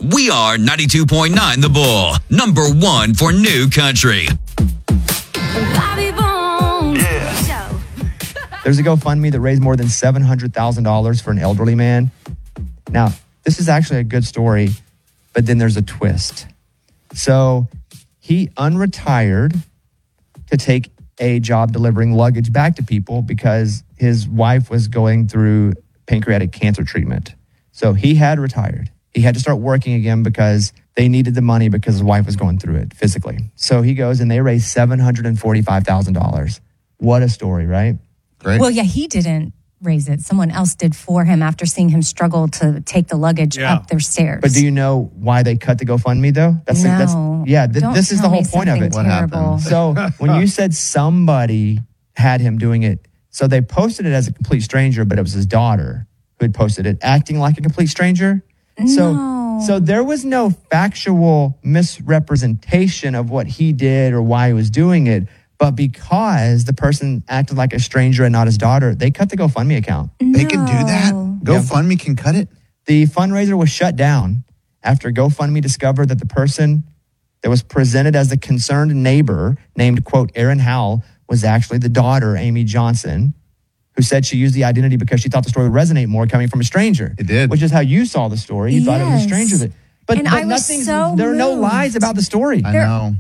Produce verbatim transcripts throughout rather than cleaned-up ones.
We are ninety-two point nine The Bull, number one for new country. Yeah. There's a GoFundMe that raised more than seven hundred thousand dollars for an elderly man. Now, this is actually a good story, but then there's a twist. So he unretired to take a job delivering luggage back to people because his wife was going through pancreatic cancer treatment. So he had retired. He had to start working again because they needed the money because his wife was going through it physically. So he goes and they raised seven hundred forty-five thousand dollars. What a story, right? Great. Well, yeah, he didn't raise it. Someone else did for him after seeing him struggle to take the luggage Yeah. up their stairs. But do you know why they cut the GoFundMe though? That's no. that's yeah, th- Don't this is the tell me whole point of something it. What terrible. happened? So when you said somebody had him doing it, so they posted it as a complete stranger, but it was his daughter who had posted it, acting like a complete stranger. So No. so there was no factual misrepresentation of what he did or why he was doing it. But because the person acted like a stranger and not his daughter, they cut the GoFundMe account. They can do that? No. GoFundMe can cut it? The fundraiser was shut down after GoFundMe discovered that the person that was presented as the concerned neighbor named, quote, Erin Howell, was actually the daughter, Amy Johnson, who said she used the identity because she thought the story would resonate more coming from a stranger. It did. Which is how you saw the story. You thought it was a Yes. stranger. That, but And but I was nothing's- so there are no moved. lies about the story. I There- know.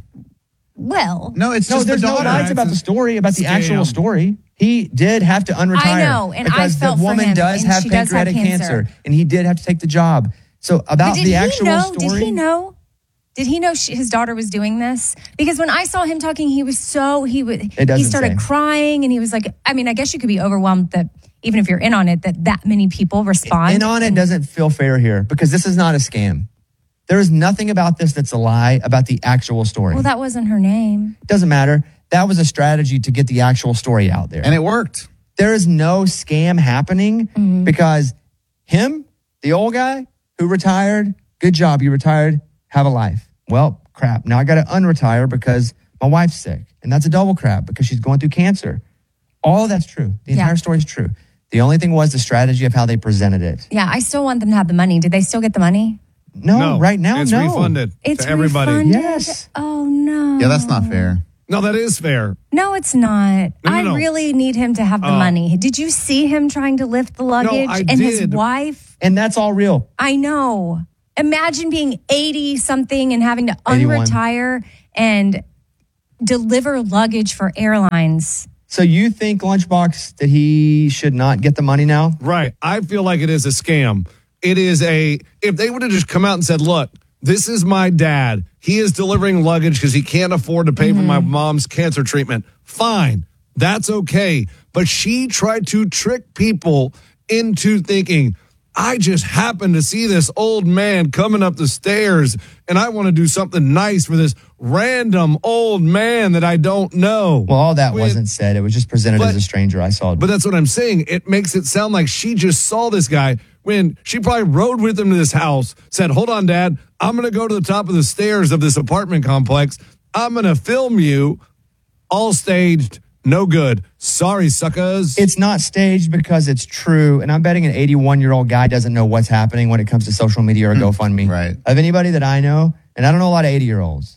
Well, No, it's No, just there's the no daughter. lies about the story, about the actual Scam. story. He did have to unretire. I know, and I because felt the for woman him, does and have she does have pancreatic cancer. cancer, and he did have to take the job. So about but did the he actual know? story, Did he know? Did he know she, his daughter was doing this? Because when I saw him talking, he was so he would It doesn't he started say. crying, and he was like, I mean, I guess you could be overwhelmed that even if you're in on it, that that many people respond. in on it doesn't feel fair here because this is not a scam. There is nothing about this that's a lie about the actual story. Well, that wasn't her name. doesn't matter. That was a strategy to get the actual story out there. And it worked. There is no scam happening Mm-hmm. because him, the old guy who retired, good job, you retired, have a life. Well, crap. Now I got to unretire because my wife's sick. And that's a double crap because she's going through cancer. All of that's true. The Yeah. entire story is true. The only thing was the strategy of how they presented it. Yeah, I still want them to have the money. Did they still get the money? No, No, right now, it's no. refunded It's to everybody. refunded? Yes. Oh no. Yeah, that's not fair. No, that is fair. No, it's not. No, no, I no. really need him to have the Uh, money. Did you see him trying to lift the luggage I and his did. wife? And that's all real. I know. Imagine being eighty something and having to eighty-one. unretire and deliver luggage for airlines. So you think Lunchbox that he should not get the money now? Right. I feel like it is a scam. It is a, if they would have just come out and said, look, this is my dad. He is delivering luggage because he can't afford to pay for my mom's cancer treatment. Fine. That's okay. But she tried to trick people into thinking, I just happened to see this old man coming up the stairs and I want to do something nice for this random old man that I don't know. Well, all that When- wasn't said. It was just presented But- as a stranger. I saw it. But that's what I'm saying. It makes it sound like she just saw this guy when she probably rode with him to this house, said, hold on, Dad, I'm going to go to the top of the stairs of this apartment complex. I'm going to film you, all staged, no good. Sorry, suckers. It's not staged because it's true. And I'm betting an eighty-one-year-old guy doesn't know what's happening when it comes to social media or GoFundMe. Right. Of anybody that I know, and I don't know a lot of eighty-year-olds.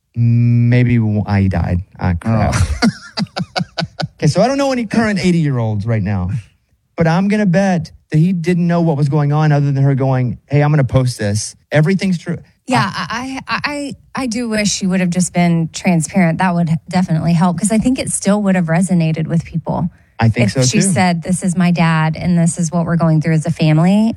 Maybe I died. Ah, crap. Okay, so I don't know any current eighty-year-olds right now. But I'm going to bet that he didn't know what was going on other than her going, hey, I'm going to post this. Everything's true. Yeah, I, I, I, I do wish she would have just been transparent. That would definitely help because I think it still would have resonated with people. I think if so, she too. said, "This is my dad, and this is what we're going through as a family."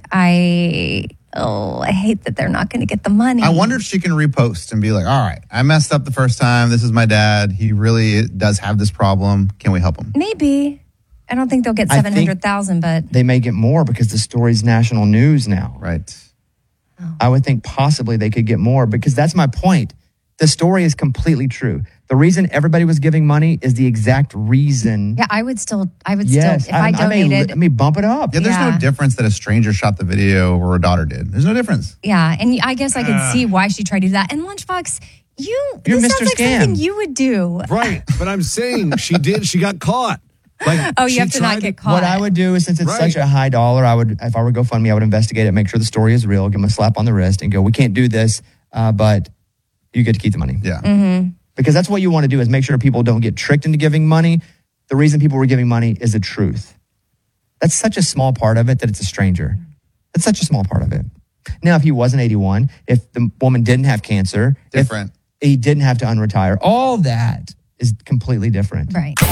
I oh, I hate that they're not going to get the money. I wonder if she can repost and be like, all right, I messed up the first time. This is my dad. He really does have this problem. Can we help him? Maybe. I don't think they'll get I think- seven hundred thousand, but They may get more because the story's national news now. Right. I would think possibly they could get more because that's my point. The story is completely true. The reason everybody was giving money is the exact reason. yeah, I would still, I would Yes, still, if I, I, may, donated, let me bump it up. Yeah, there's Yeah. no difference that a stranger shot the video or a daughter did. There's no difference. yeah, and I guess I could see why she tried to do that. And Lunchbox, you, You're this Mister sounds like Scam. something you would do. right. But I'm saying she did. She got caught. Like, Oh, you she have to not tried get caught. What I would do is, since it's Right. such a high dollar, I would, if I were GoFundMe, I would investigate it, make sure the story is real, give them a slap on the wrist, and go, "We can't do this, uh, but you get to keep the money." Yeah. Mm-hmm. Because that's what you want to do, is make sure people don't get tricked into giving money. The reason people were giving money is the truth. That's such a small part of it that it's a stranger. That's such a small part of it. Now, if he wasn't eighty-one, if the woman didn't have cancer, Different. if he didn't have to unretire, all that is completely different. Right.